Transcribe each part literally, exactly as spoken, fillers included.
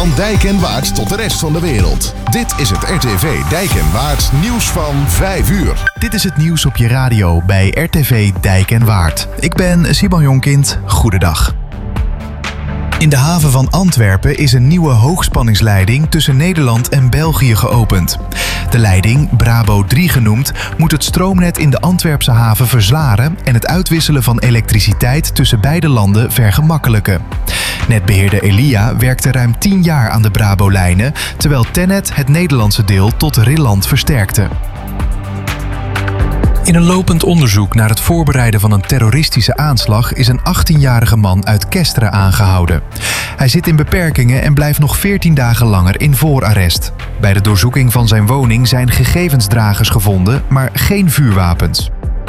Van Dijk en Waard tot de rest van de wereld. Dit is het R T V Dijk en Waard nieuws van vijf uur. Dit is het nieuws op je radio bij R T V Dijk en Waard. Ik ben Simon Jonkind. Goedendag. In de haven van Antwerpen is een nieuwe hoogspanningsleiding tussen Nederland en België geopend. De leiding, Brabo drie genoemd, moet het stroomnet in de Antwerpse haven verzwaren en het uitwisselen van elektriciteit tussen beide landen vergemakkelijken. Netbeheerder Elia werkte ruim tien jaar aan de Brabo-lijnen, terwijl Tennet het Nederlandse deel tot Rilland versterkte. In een lopend onderzoek naar het voorbereiden van een terroristische aanslag is een achttienjarige man uit Kesteren aangehouden. Hij zit in beperkingen en blijft nog veertien dagen langer in voorarrest. Bij de doorzoeking van zijn woning zijn gegevensdragers gevonden, maar geen vuurwapens.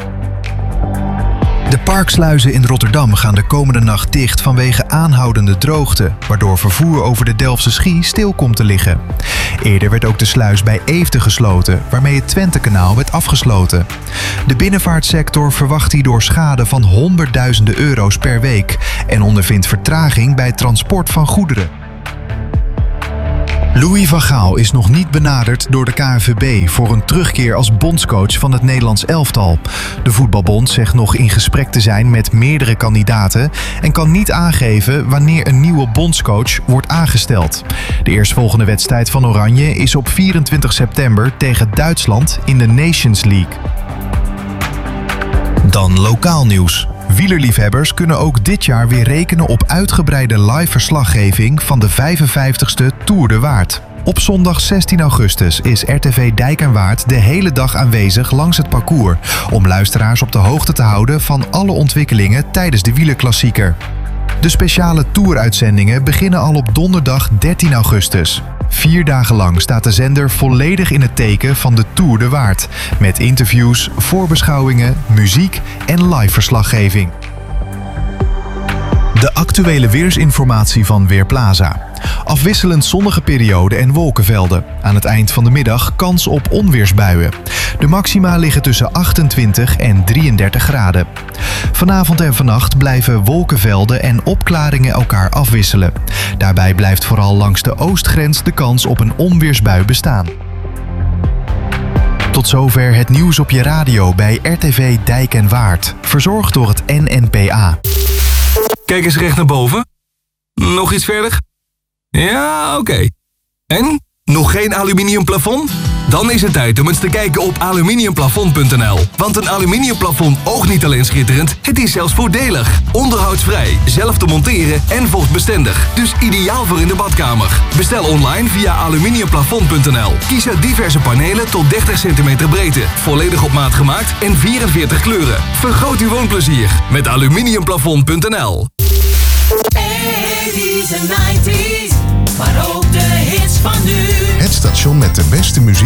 De parksluizen in Rotterdam gaan de komende nacht dicht vanwege aanhoudende droogte, waardoor vervoer over de Delftse Schie stil komt te liggen. Eerder werd ook de sluis bij Eefde gesloten, waarmee het Twentekanaal werd afgesloten. De binnenvaartsector verwacht hierdoor schade van honderdduizenden euro's per week en ondervindt vertraging bij het transport van goederen. Louis van Gaal is nog niet benaderd door de K N V B voor een terugkeer als bondscoach van het Nederlands elftal. De voetbalbond zegt nog in gesprek te zijn met meerdere kandidaten en kan niet aangeven wanneer een nieuwe bondscoach wordt aangesteld. De eerstvolgende wedstrijd van Oranje is op vierentwintig september tegen Duitsland in de Nations League. Dan lokaal nieuws. Wielerliefhebbers kunnen ook dit jaar weer rekenen op uitgebreide live verslaggeving van de vijfenvijftigste Tour de Waard. Op zondag zestien augustus is R T V Dijk en Waard de hele dag aanwezig langs het parcours, om luisteraars op de hoogte te houden van alle ontwikkelingen tijdens de wielerklassieker. De speciale Tour-uitzendingen beginnen al op donderdag dertien augustus. Vier dagen lang staat de zender volledig in het teken van de Tour de Waard, met interviews, voorbeschouwingen, muziek en live verslaggeving. De actuele weersinformatie van Weerplaza. Afwisselend zonnige periode en wolkenvelden. Aan het eind van de middag kans op onweersbuien. De maxima liggen tussen achtentwintig en drieëndertig graden. Vanavond en vannacht blijven wolkenvelden en opklaringen elkaar afwisselen. Daarbij blijft vooral langs de oostgrens de kans op een onweersbui bestaan. Tot zover het nieuws op je radio bij R T V Dijk en Waard. Verzorgd door het N N P A. Kijk eens recht naar boven. Nog iets verder? Ja, oké. Okay. En? Nog geen aluminium plafond? Dan is het tijd om eens te kijken op aluminiumplafond punt n l. Want een aluminiumplafond oogt niet alleen schitterend, het is zelfs voordelig. Onderhoudsvrij, zelf te monteren en vochtbestendig. Dus ideaal voor in de badkamer. Bestel online via aluminiumplafond punt n l. Kies uit diverse panelen tot dertig centimeter breedte. Volledig op maat gemaakt en vierenveertig kleuren. Vergroot uw woonplezier met aluminiumplafond punt n l. eighties en nineties, maar ook de hits van nu. Het station met de beste muziek